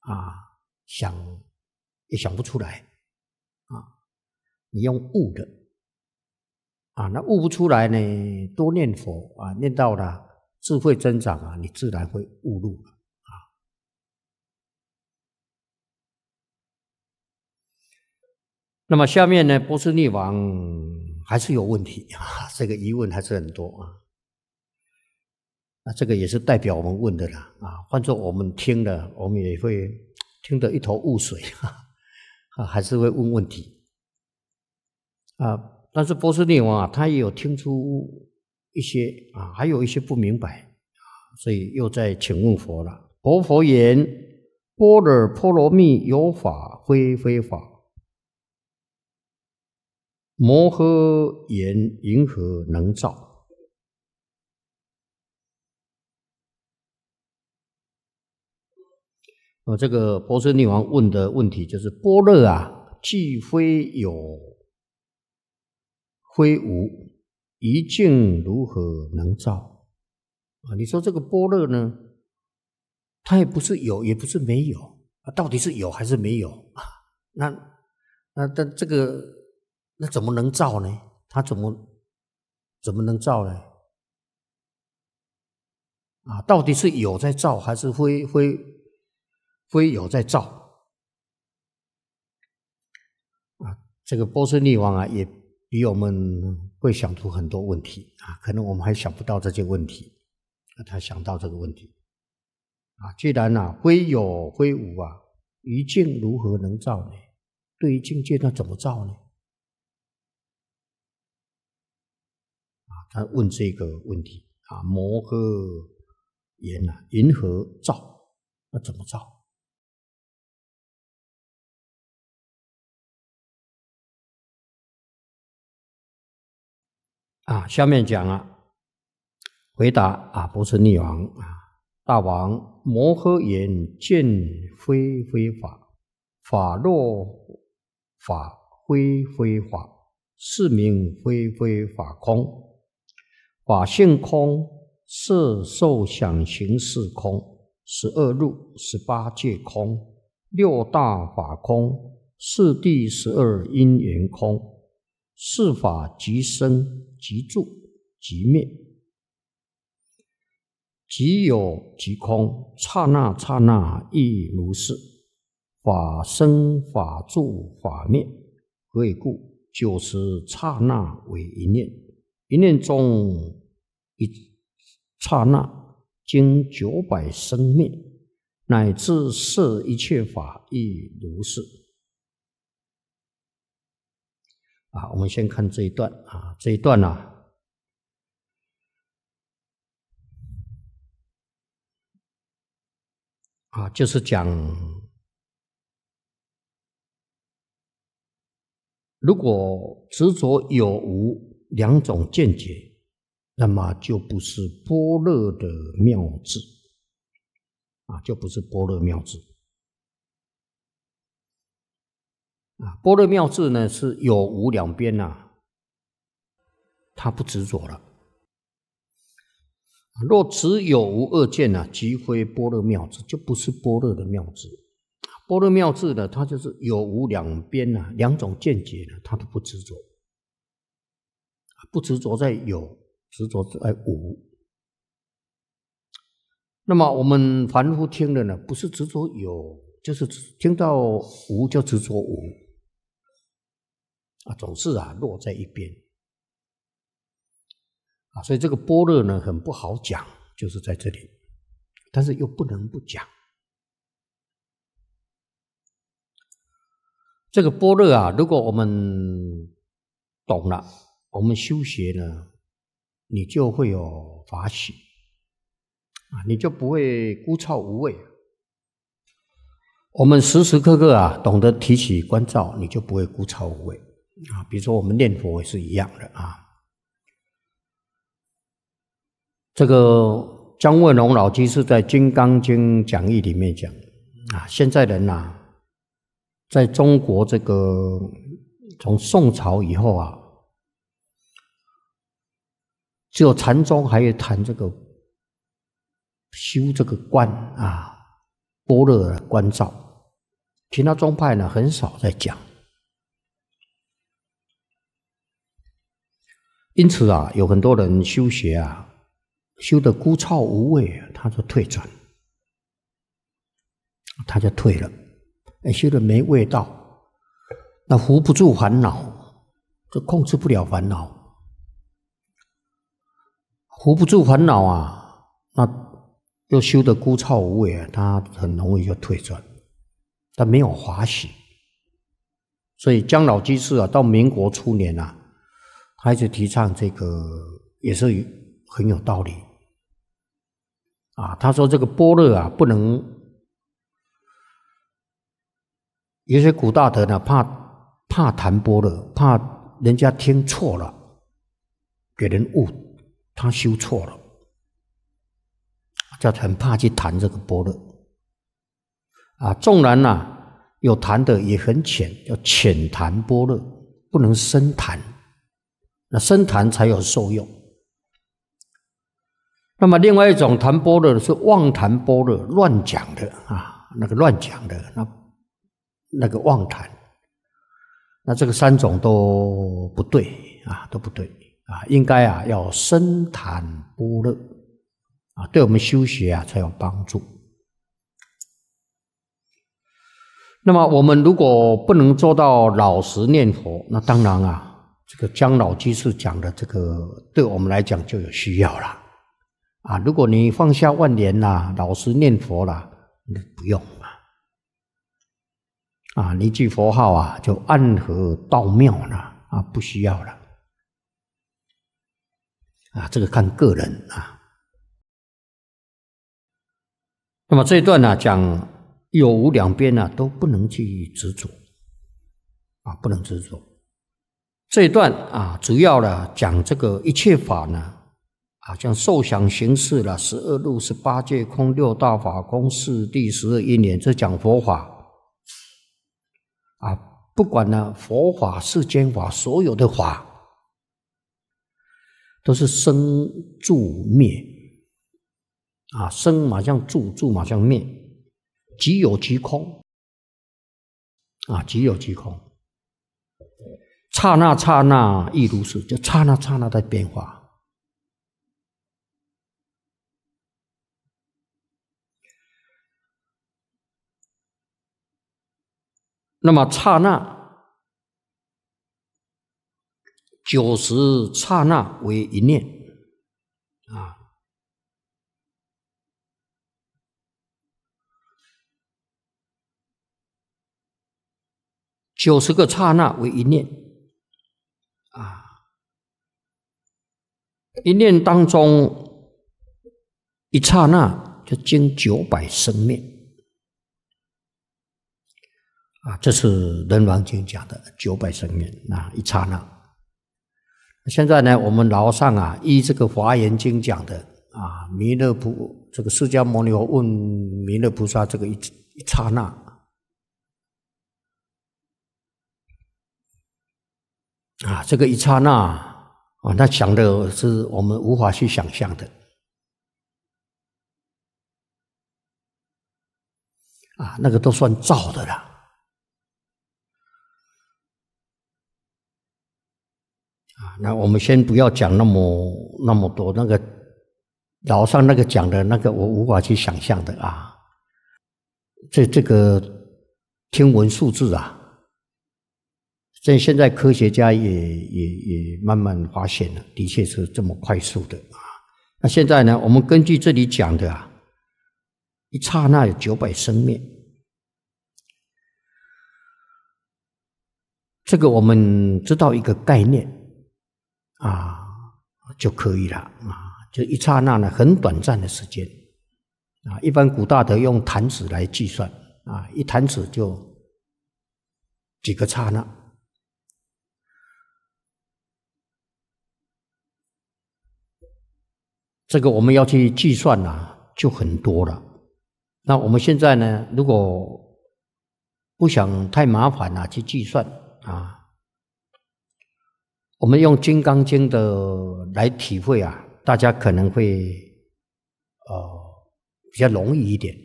想也想不出来你用悟的那悟不出来呢，多念佛念到了智慧增长你自然会悟入了那么下面呢，波斯匿王还是有问题这个疑问还是很多这个也是代表我们问的啦换作我们听了，我们也会听得一头雾水还是会问问题但是波斯匿王他也有听出一些还有一些不明白所以又在请问佛了。佛言：般若波罗蜜有法非非法，摩诃言云何能造？这个波斯匿王问的问题就是般若既非有非无，一境如何能造你说这个般若呢，它也不是有也不是没有到底是有还是没有那这个那怎么能造呢？它怎么能造呢？到底是有在造还是非有在造这个波斯匿王也比我们会想出很多问题可能我们还想不到这些问题他想到这个问题既然非有非无于境如何能造呢？对于境界那怎么造呢？他问这个问题摩诃言云何造？那怎么造？下面讲回答波斯匿王大王，摩诃言见非非法，法若法非非法，是名非非法空。法性空，色受想行识空，12入18界空，6大法空，四谛12因缘空，是法即生即住即灭，即有即空，刹那刹那亦如是。法生法住法灭，何以故？就是刹那为一念，一念中一刹那经900生灭，乃至摄一切法亦如是。我们先看这一段这一段就是讲如果执着有无两种见解，那么就不是般若的妙智就不是般若妙智般若妙智呢是有无两边它不执着了。若只有无二见即非般若妙智，就不是般若的妙智。般若妙智呢，它就是有无两边两种见解它都不执着，不执着在有，执着在无。那么我们凡夫听的呢，不是执着有，就是听到无就执着无总是落在一边所以这个般若呢很不好讲，就是在这里，但是又不能不讲。这个般若如果我们懂了，我们修学呢，你就会有法喜你就不会枯燥无味。我们时时刻刻懂得提起关照，你就不会枯燥无味比如说我们念佛也是一样的这个姜文龙老居士在《金刚经》讲义里面讲现在人在中国这个从宋朝以后只有禅宗还有谈这个修这个观般若观照，其他宗派呢很少在讲。因此啊，有很多人修学啊，修得枯燥无味，他就退转，他就退了。修得没味道，那扶不住烦恼，就控制不了烦恼，扶不住烦恼啊，那又修得枯燥无味啊，他很容易就退转，他没有欢喜。所以姜老居士啊，到民国初年啊，他一直提倡这个，也是很有道理啊。他说这个般若啊，不能，有些古大德呢，怕谈般若，怕人家听错了，给人误，他修错了，就很怕去谈这个般若啊。纵然有谈的也很浅，叫浅谈般若，不能深谈。那深谈才有受用。那么另外一种谈般若是妄谈般若，乱讲的啊，那个乱讲的，那个妄谈，那这个三种都不对啊，都不对啊，应该要深谈般若啊，对我们修学才有帮助。那么我们如果不能做到老实念佛，那当然这个姜老居士讲的这个，对我们来讲就有需要了啊。如果你放下万年老实念佛了，那不用啊，你一句佛号就暗合道妙了啊，不需要了啊，这个看个人啊。那么这一段讲有无两边都不能去执着啊，不能执着。这一段主要讲这个一切法呢像受想行识啦、12路、18界空、6大法空、四谛、12因缘，这讲佛法不管佛法、世间法，所有的法都是生住灭生马上住，住马上灭，即有即空即有即空。刹那刹那亦如是，就刹那刹那在变化。那么刹那90刹那为一念90个刹那为一念一念当中一刹那就经900生灭这是人王经讲的900生灭一刹那。现在呢，我们老上依这个华严经讲的弥勒这个释迦牟尼佛问弥勒菩萨这个一刹那这个一刹那他想的是我们无法去想象的那个都算造的啦那我们先不要讲那么多，那个老上那个讲的那个我无法去想象的这个天文数字现在科学家也慢慢发现了，的确是这么快速的那现在呢，我们根据这里讲的一刹那有900生灭，这个我们知道一个概念就可以了就一刹那呢，很短暂的时间一般古大德用弹指来计算一弹指就几个刹那。这个我们要去计算就很多了。那我们现在呢，如果不想太麻烦去计算我们用《金刚经》的来体会大家可能会比较容易一点